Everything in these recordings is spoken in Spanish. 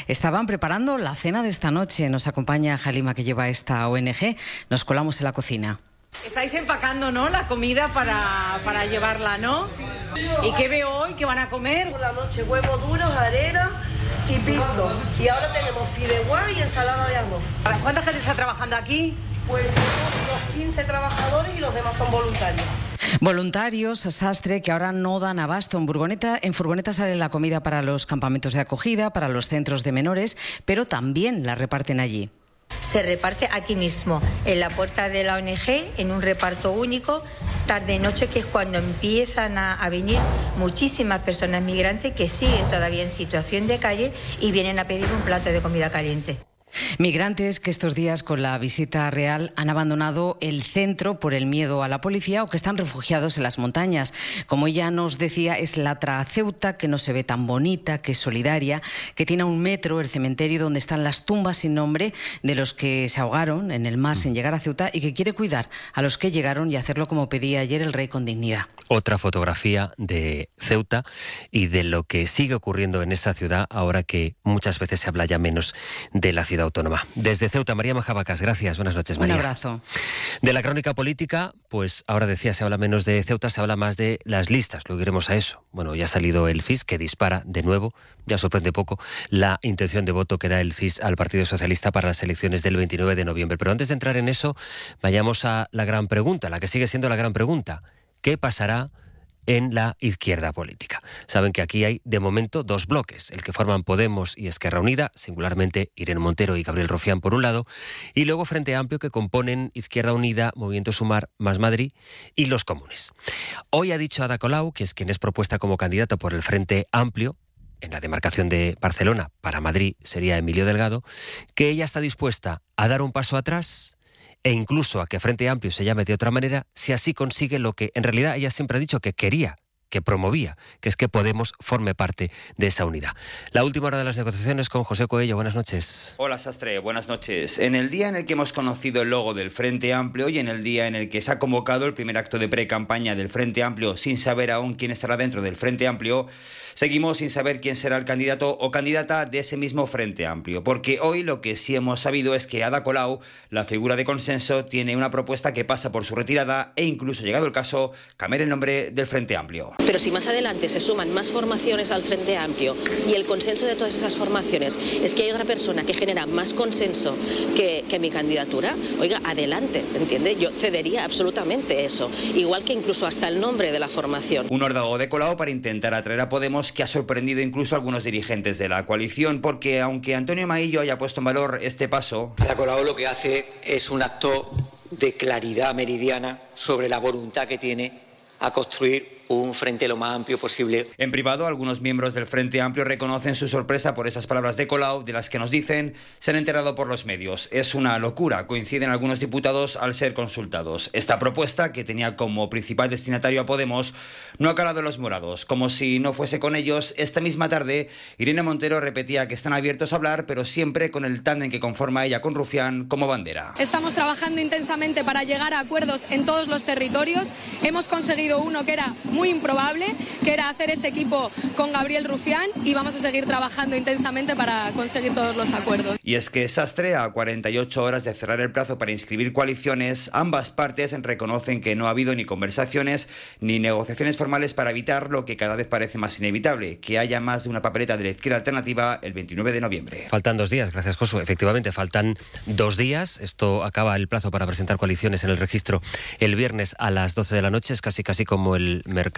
estaban preparando la cena de esta noche. Nos acompaña Halima, que lleva esta ONG. Nos colamos en la cocina. Estáis empacando, ¿no?, la comida para llevarla, ¿no? Sí. ¿Y qué veo hoy? ¿Qué van a comer? Por la noche, huevos duros, arena y pisto. Y ahora tenemos fideuá y ensalada de arroz. ¿Cuánta gente está trabajando aquí? Pues somos unos 15 trabajadores y los demás son voluntarios. Voluntarios, sastre, que ahora no dan abasto. En furgoneta sale la comida para los campamentos de acogida, para los centros de menores, pero también la reparten allí. Se reparte aquí mismo, en la puerta de la ONG, en un reparto único, tarde y noche, que es cuando empiezan a venir muchísimas personas migrantes que siguen todavía en situación de calle y vienen a pedir un plato de comida caliente. Migrantes que estos días, con la visita real, han abandonado el centro por el miedo a la policía o que están refugiados en las montañas. Como ella nos decía, es la Ceuta, que no se ve tan bonita, que es solidaria, que tiene a 1 metro el cementerio donde están las tumbas sin nombre de los que se ahogaron en el mar sin llegar a Ceuta, y que quiere cuidar a los que llegaron y hacerlo como pedía ayer el rey, con dignidad. Otra fotografía de Ceuta y de lo que sigue ocurriendo en esa ciudad ahora que muchas veces se habla ya menos de la ciudad autónoma. Desde Ceuta, María Majabacas, gracias. Buenas noches, María. Un abrazo. De la crónica política, pues ahora decía, se habla menos de Ceuta, se habla más de las listas. Luego iremos a eso. Bueno, ya ha salido el CIS, que dispara de nuevo, ya sorprende poco, la intención de voto que da el CIS al Partido Socialista para las elecciones del 29 de noviembre. Pero antes de entrar en eso, vayamos a la gran pregunta, la que sigue siendo la gran pregunta. ¿Qué pasará en la izquierda política? Saben que aquí hay, de momento, 2 bloques, el que forman Podemos y Esquerra Unida, singularmente Irene Montero y Gabriel Rufián por un lado, y luego Frente Amplio, que componen Izquierda Unida, Movimiento Sumar, Más Madrid y los Comunes. Hoy ha dicho Ada Colau, que es quien es propuesta como candidato por el Frente Amplio, en la demarcación de Barcelona, para Madrid sería Emilio Delgado, que ella está dispuesta a dar un paso atrás e incluso a que Frente Amplio se llame de otra manera, si así consigue lo que en realidad ella siempre ha dicho que quería, que promovía, que es que Podemos forme parte de esa unidad. La última hora de las negociaciones con José Coello. Buenas noches. Hola, Sastre, buenas noches. En el día en el que hemos conocido el logo del Frente Amplio y en el día en el que se ha convocado el primer acto de pre-campaña del Frente Amplio sin saber aún quién estará dentro del Frente Amplio, seguimos sin saber quién será el candidato o candidata de ese mismo Frente Amplio, porque hoy lo que sí hemos sabido es que Ada Colau, la figura de consenso, tiene una propuesta que pasa por su retirada e incluso, llegado el caso, cambiar el nombre del Frente Amplio. Pero si más adelante se suman más formaciones al Frente Amplio y el consenso de todas esas formaciones es que hay otra persona que genera más consenso que mi candidatura, oiga, adelante, ¿entiende? Yo cedería absolutamente eso, igual que incluso hasta el nombre de la formación. Un órdago de Colau para intentar atraer a Podemos, que ha sorprendido incluso a algunos dirigentes de la coalición, porque aunque Antonio Maillo haya puesto en valor este paso, Ada Colau lo que hace es un acto de claridad meridiana sobre la voluntad que tiene a construir un frente lo más amplio posible. En privado, algunos miembros del Frente Amplio reconocen su sorpresa por esas palabras de Colau, de las que nos dicen se han enterado por los medios. Es una locura, coinciden algunos diputados al ser consultados. Esta propuesta, que tenía como principal destinatario a Podemos, no ha calado en los morados. Como si no fuese con ellos, esta misma tarde, Irene Montero repetía que están abiertos a hablar, pero siempre con el tándem que conforma ella con Rufián como bandera. Estamos trabajando intensamente para llegar a acuerdos en todos los territorios. Hemos conseguido uno que era muy improbable, que era hacer ese equipo con Gabriel Rufián, y vamos a seguir trabajando intensamente para conseguir todos los acuerdos. Y es que, Sastre, a 48 horas de cerrar el plazo para inscribir coaliciones, ambas partes reconocen que no ha habido ni conversaciones ni negociaciones formales para evitar lo que cada vez parece más inevitable, que haya más de una papeleta de la izquierda alternativa el 29 de noviembre. Faltan 2 días, gracias, Josu. Efectivamente, faltan 2 días. Esto acaba el plazo para presentar coaliciones en el registro el viernes a las 12 de la noche. Es casi como el mercado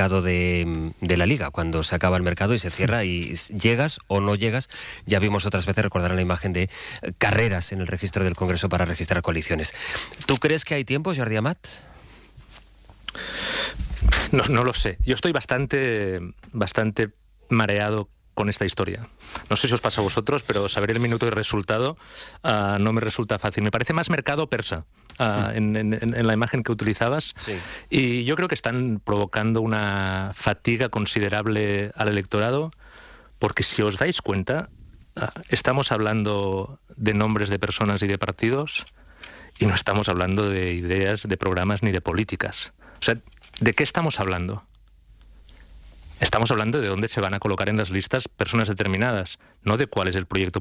de la Liga, cuando se acaba el mercado y se cierra y llegas o no llegas. Ya vimos otras veces, recordarán la imagen de carreras en el registro del Congreso para registrar coaliciones. ¿Tú crees que hay tiempo, Jordi Amat? No lo sé. Yo estoy bastante mareado con esta historia. No sé si os pasa a vosotros, pero saber el minuto de resultado no me resulta fácil. Me parece más mercado persa en la imagen que utilizabas. Sí. Y yo creo que están provocando una fatiga considerable al electorado, porque si os dais cuenta, estamos hablando de nombres de personas y de partidos y no estamos hablando de ideas, de programas ni de políticas. O sea, ¿de qué estamos hablando? Estamos hablando de dónde se van a colocar en las listas personas determinadas, no de cuál es el proyecto